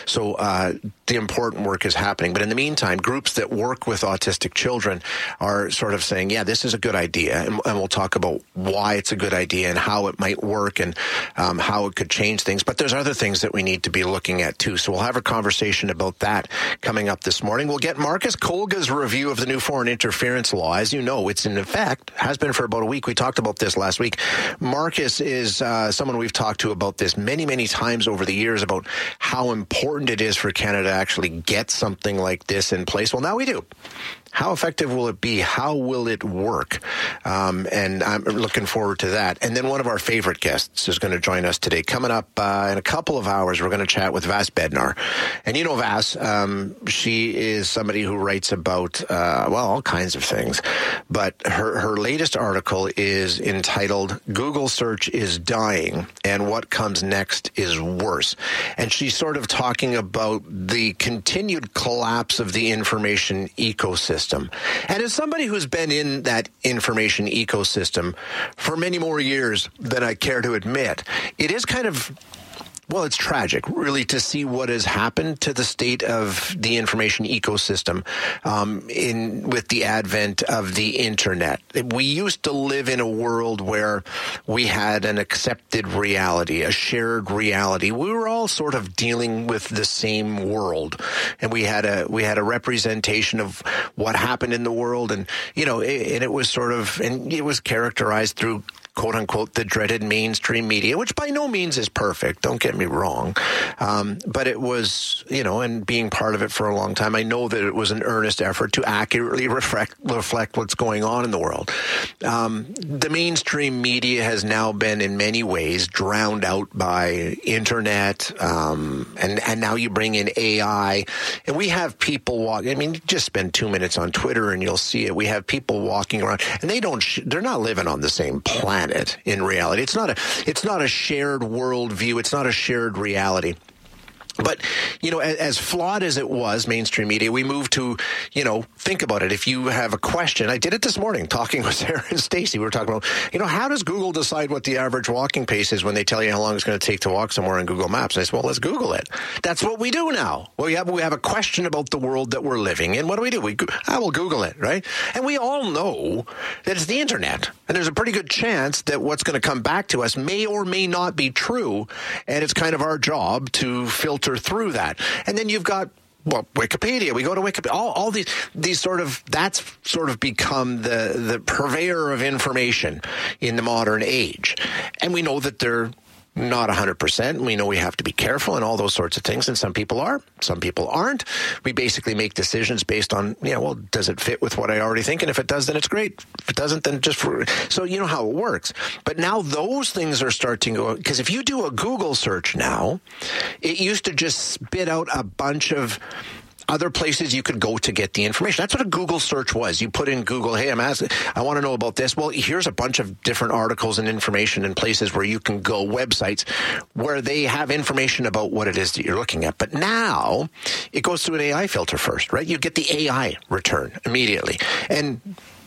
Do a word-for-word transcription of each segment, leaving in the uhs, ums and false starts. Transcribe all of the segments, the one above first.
So uh, the important work is happening. But in the meantime, groups that work with autistic children are sort of saying, yeah, this is a good idea. And, and we'll talk about why it's a good idea and how it might work and um, how it could change things. But there's other things that we need to be looking at, too. So we'll have a conversation about that coming up this morning. We'll get Marcus Kolga's review of the new foreign interference law. As you know, it's in effect, has been for about a week. We talked about this last week. Marcus is uh, someone we've talked to about this many, many times over the years about how important it is for Canada to actually get something like this in place. Well, now we do. How effective will it be? How will it work? Um, and I'm looking forward to that. And then one of our favorite guests is going to join us today. Coming up uh, in a couple of hours, we're going to chat with Vas Bednar. And you know Vas, um, she is somebody who writes about, uh, well, all kinds of things. But her, her latest article is entitled, Google Search is Dying and What Comes Next is Worse. And she's sort of talking about the continued collapse of the information ecosystem. And as somebody who's been in that information ecosystem for many more years than I care to admit, it is kind of, well, it's tragic, really, to see what has happened to the state of the information ecosystem um, in with the advent of the internet. We used to live in a world where we had an accepted reality, a shared reality. We were all sort of dealing with the same world, and we had a we had a representation of what happened in the world, and you know, it, and it was sort of, and it was characterized through, quote unquote, the dreaded mainstream media, which by no means is perfect. Don't get me wrong. Um, but it was, you know, and being part of it for a long time, I know that it was an earnest effort to accurately reflect, reflect what's going on in the world. Um, the mainstream media has now been in many ways drowned out by internet. Um, and, and now you bring in A I, and we have people walk. I mean, just spend two minutes on Twitter and you'll see it. We have people walking around and they don't, sh- they're not living on the same planet. It in reality, it's not a it's not a shared worldview. It's not a shared reality. But, you know, as, as flawed as it was, mainstream media, we moved to, you know, think about it. If you have a question, I did it this morning talking with Sarah and Stacey. We were talking about, you know, how does Google decide what the average walking pace is when they tell you how long it's going to take to walk somewhere on Google Maps? And I said, well, let's Google it. That's what we do now. Well, we have, we have a question about the world that we're living in. What do we do? We, I will Google it, right? And we all know that it's the internet. And there's a pretty good chance that what's going to come back to us may or may not be true. And it's kind of our job to filter through that. And then you've got, well, Wikipedia. We go to Wikipedia. All, all these, these sort of, that's sort of become the, the purveyor of information in the modern age. And we know that they're not one hundred percent. We know we have to be careful and all those sorts of things. And some people are, some people aren't. We basically make decisions based on, yeah, well, does it fit with what I already think? And if it does, then it's great. If it doesn't, then just for, so you know how it works. But now those things are starting to go, because if you do a Google search now, it used to just spit out a bunch of other places you could go to get the information. That's what a Google search was. You put in Google, hey, I'm asking, I want to know about this. Well, here's a bunch of different articles and information and places where you can go, websites where they have information about what it is that you're looking at. But now it goes through an A I filter first, right? You get the A I return immediately. And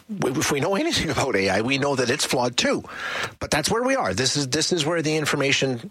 if we know anything about A I, we know that it's flawed too. But that's where we are. This is this is where the information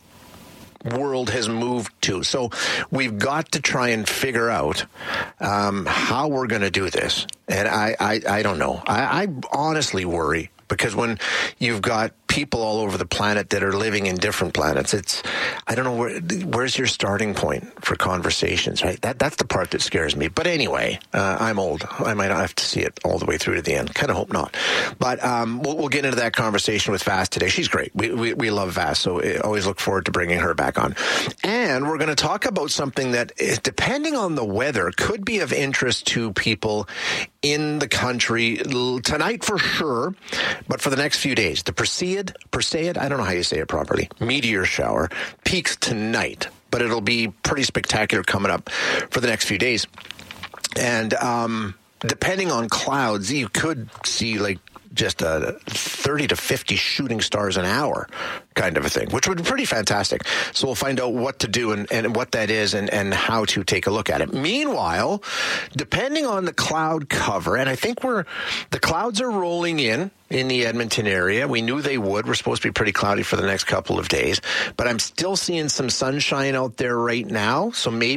world has moved to. So we've got to try and figure out um, how we're going to do this. And I, I, I don't know. I, I honestly worry, because when you've got people all over the planet that are living in different planets, it's, I don't know, where, where's your starting point for conversations, right? That That's the part that scares me. But anyway, uh, I'm old. I might not have to see it all the way through to the end. Kind of hope not. But um, we'll, we'll get into that conversation with Vas today. She's great. We, we, we love Vas, so I always look forward to bringing her back on. And we're going to talk about something that, depending on the weather, could be of interest to people in the country tonight for sure, but for the next few days. The Perseid, Perseid, I don't know how you say it properly, meteor shower peaks tonight, but it'll be pretty spectacular coming up for the next few days. And um, depending on clouds, you could see like just a thirty to fifty shooting stars an hour kind of a thing, which would be pretty fantastic. So we'll find out what to do and, and what that is and, and how to take a look at it. Meanwhile, depending on the cloud cover, and I think we're, the clouds are rolling in in the Edmonton area. We knew they would. We're supposed to be pretty cloudy for the next couple of days, but I'm still seeing some sunshine out there right now. So maybe